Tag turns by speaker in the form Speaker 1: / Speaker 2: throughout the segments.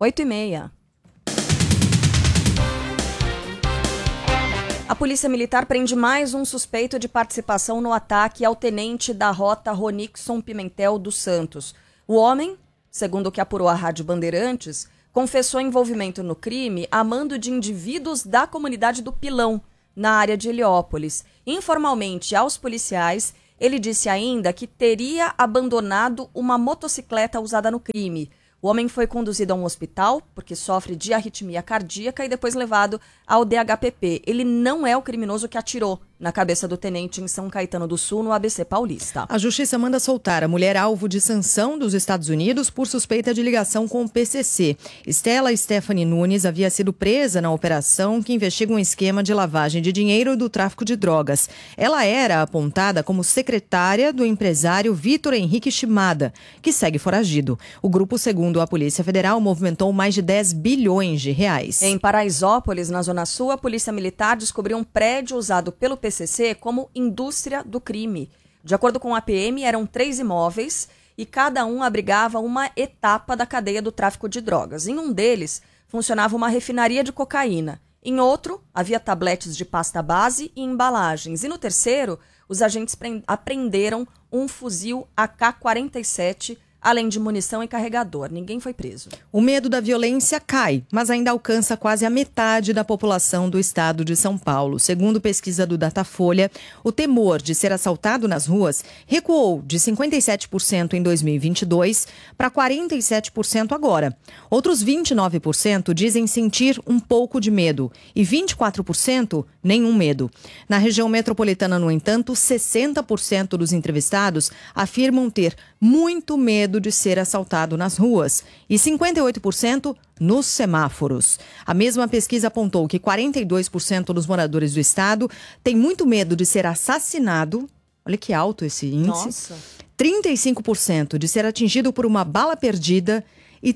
Speaker 1: 8h30. A Polícia Militar prende mais um suspeito de participação no ataque ao tenente da rota Ronixon Pimentel dos Santos. O homem, segundo o que apurou a Rádio Bandeirantes, confessou envolvimento no crime a mando de indivíduos da comunidade do Pilão, na área de Heliópolis. Informalmente aos policiais, ele disse ainda que teria abandonado uma motocicleta usada no crime. O homem foi conduzido a um hospital porque sofre de arritmia cardíaca e depois levado ao DHPP. Ele não é o criminoso que atirou na cabeça do tenente em São Caetano do Sul, no ABC Paulista.
Speaker 2: A Justiça manda soltar a mulher alvo de sanção dos Estados Unidos por suspeita de ligação com o PCC. Stella Stephanie Nunes havia sido presa na operação que investiga um esquema de lavagem de dinheiro e do tráfico de drogas. Ela era apontada como secretária do empresário Vitor Henrique Shimada, que segue foragido. O grupo, segundo a Polícia Federal, movimentou mais de 10 bilhões de reais.
Speaker 1: Em Paraisópolis, na Zona Sul, a Polícia Militar descobriu um prédio usado pelo PCC como indústria do crime. De acordo com a PM, eram 3 imóveis e cada um abrigava uma etapa da cadeia do tráfico de drogas. Em um deles, funcionava uma refinaria de cocaína. Em outro, havia tabletes de pasta base e embalagens. E no terceiro, os agentes apreenderam um fuzil AK-47, além de munição e carregador. Ninguém foi preso.
Speaker 2: O medo da violência cai, mas ainda alcança quase a metade da população do estado de São Paulo. Segundo pesquisa do Datafolha, o temor de ser assaltado nas ruas recuou de 57% em 2022 para 47% agora. Outros 29% dizem sentir um pouco de medo e 24% nenhum medo. Na região metropolitana, no entanto, 60% dos entrevistados afirmam ter muito medo de ser assaltado nas ruas e 58% nos semáforos. A mesma pesquisa apontou que 42% dos moradores do estado têm muito medo de ser assassinado. Olha que alto esse índice.
Speaker 1: Nossa.
Speaker 2: 35% de ser atingido por uma bala perdida e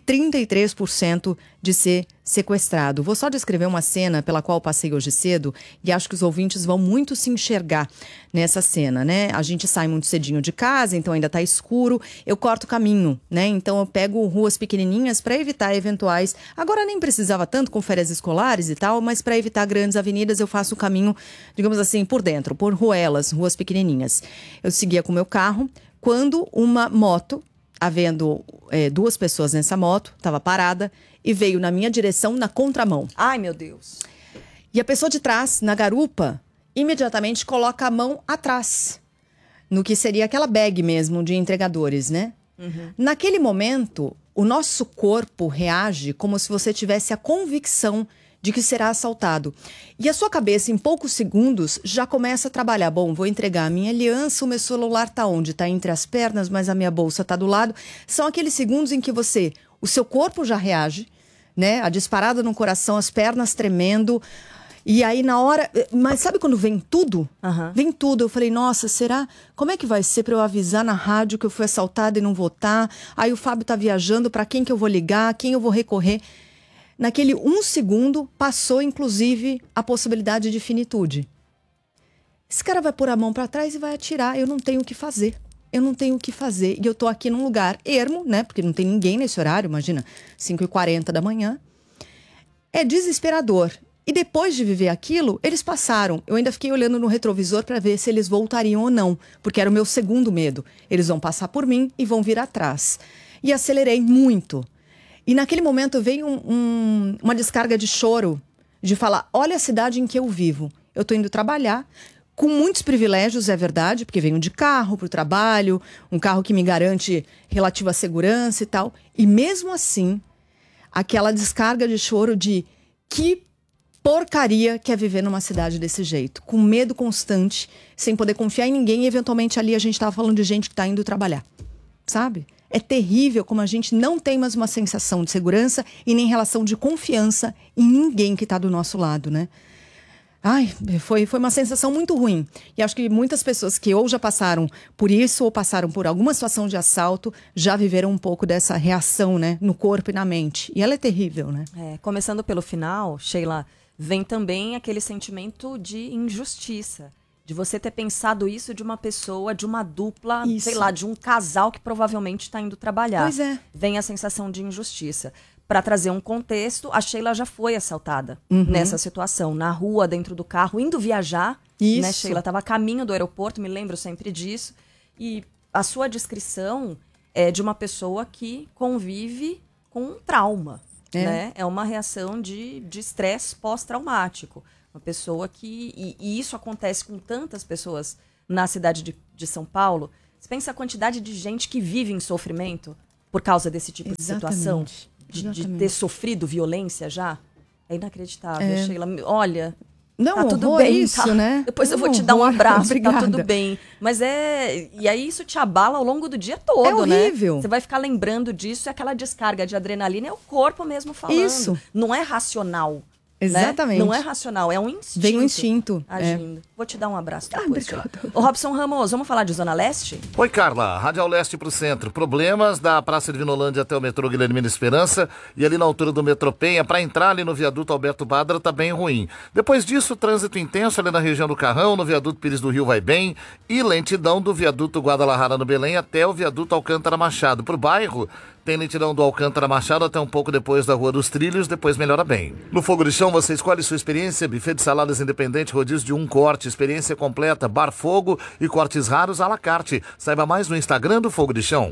Speaker 2: 33% de ser sequestrado. Vou só descrever uma cena pela qual passei hoje cedo e acho que os ouvintes vão muito se enxergar nessa cena, né? A gente sai muito cedinho de casa, então ainda tá escuro, eu corto o caminho, né? Então eu pego ruas pequenininhas para evitar eventuais... Agora nem precisava tanto com férias escolares e tal, mas para evitar grandes avenidas eu faço o caminho, digamos assim, por dentro, por ruas pequenininhas. Eu seguia com o meu carro quando uma moto, havendo 2 pessoas nessa moto, estava parada e veio na minha direção na contramão.
Speaker 1: Ai, meu Deus.
Speaker 2: E a pessoa de trás, na garupa, imediatamente coloca a mão atrás, no que seria aquela bag mesmo de entregadores, né? Uhum. Naquele momento, o nosso corpo reage como se você tivesse a convicção de que será assaltado. E a sua cabeça, em poucos segundos, já começa a trabalhar. Bom, vou entregar a minha aliança, o meu celular está onde? Está entre as pernas, mas a minha bolsa está do lado. São aqueles segundos em que o seu corpo já reage, né? A disparada no coração, as pernas tremendo. E aí, na hora... Mas sabe quando vem tudo?
Speaker 1: Uhum.
Speaker 2: Vem tudo. Eu falei, nossa, será? Como é que vai ser para eu avisar na rádio que eu fui assaltada e não vou estar? Aí o Fábio está viajando, para quem que eu vou ligar? Quem eu vou recorrer? Naquele 1 segundo, passou, inclusive, a possibilidade de finitude. Esse cara vai pôr a mão para trás e vai atirar. Eu não tenho o que fazer. E eu tô aqui num lugar ermo, né? Porque não tem ninguém nesse horário, imagina, 5h40 da manhã. É desesperador. E depois de viver aquilo, eles passaram. Eu ainda fiquei olhando no retrovisor para ver se eles voltariam ou não. Porque era o meu segundo medo. Eles vão passar por mim e vão vir atrás. E acelerei muito. E naquele momento veio uma descarga de choro, de falar, olha a cidade em que eu vivo. Eu estou indo trabalhar, com muitos privilégios, é verdade, porque venho de carro para o trabalho, um carro que me garante relativa segurança e tal. E mesmo assim, aquela descarga de choro de que porcaria que é viver numa cidade desse jeito, com medo constante, sem poder confiar em ninguém e eventualmente ali a gente estava falando de gente que está indo trabalhar, sabe? É terrível como a gente não tem mais uma sensação de segurança e nem relação de confiança em ninguém que está do nosso lado, né? Ai, foi uma sensação muito ruim. E acho que muitas pessoas que ou já passaram por isso ou passaram por alguma situação de assalto já viveram um pouco dessa reação, né? No corpo e na mente. E ela é terrível, né?
Speaker 1: Começando pelo final, Sheila, vem também aquele sentimento de injustiça. De você ter pensado isso de uma pessoa, de uma dupla,
Speaker 2: Isso.
Speaker 1: sei lá, de um casal que provavelmente está indo trabalhar.
Speaker 2: Pois é.
Speaker 1: Vem a sensação de injustiça. Para trazer um contexto, a Sheila já foi assaltada nessa situação, na rua, dentro do carro, indo viajar.
Speaker 2: Isso.
Speaker 1: Né, Sheila estava a caminho do aeroporto, me lembro sempre disso. E a sua descrição é de uma pessoa que convive com um trauma. Né? É uma reação de estresse pós-traumático. Uma pessoa que... E isso acontece com tantas pessoas na cidade de São Paulo. Você pensa a quantidade de gente que vive em sofrimento por causa desse tipo de situação? De ter sofrido violência já? É inacreditável, Sheila. Olha...
Speaker 2: Não,
Speaker 1: tá tudo bem,
Speaker 2: isso,
Speaker 1: tá?
Speaker 2: né?
Speaker 1: Depois eu vou te dar um abraço,
Speaker 2: Obrigada.
Speaker 1: tá tudo bem. Mas e aí isso te abala ao longo do dia todo,
Speaker 2: É horrível.
Speaker 1: né? Você vai ficar lembrando disso e aquela descarga de adrenalina é o corpo mesmo falando.
Speaker 2: Isso.
Speaker 1: Não é racional.
Speaker 2: Exatamente.
Speaker 1: Né? Não é racional, é um instinto.
Speaker 2: Vem um instinto.
Speaker 1: Agindo. Vou te dar um abraço depois.
Speaker 2: Obrigada.
Speaker 1: Ô, Robson Ramos, vamos falar de Zona Leste?
Speaker 3: Oi, Carla. Radial Leste pro centro. Problemas da Praça de Vinolândia até o metrô Guilhermina Esperança e ali na altura do metrô Penha, para entrar ali no viaduto Alberto Badra, tá bem ruim. Depois disso, trânsito intenso ali na região do Carrão, no viaduto Pires do Rio vai bem e lentidão do viaduto Guadalajara no Belém até o viaduto Alcântara Machado. Pro bairro, tem lentidão do Alcântara Machado até um pouco depois da Rua dos Trilhos, depois melhora bem. No Fogo de Chão, você escolhe sua experiência, buffet de saladas independente, rodízio de um corte, experiência completa, bar fogo e cortes raros à la carte. Saiba mais no Instagram do Fogo de Chão.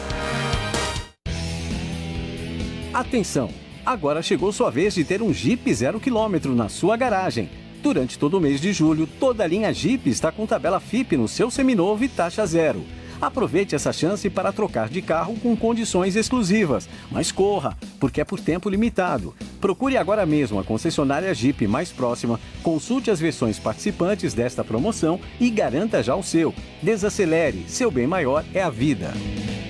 Speaker 4: Atenção! Agora chegou sua vez de ter um Jeep 0 km na sua garagem. Durante todo o mês de julho, toda a linha Jeep está com tabela FIP no seu seminovo e taxa zero. Aproveite essa chance para trocar de carro com condições exclusivas. Mas corra, porque é por tempo limitado. Procure agora mesmo a concessionária Jeep mais próxima, consulte as versões participantes desta promoção e garanta já o seu. Desacelere, seu bem maior é a vida.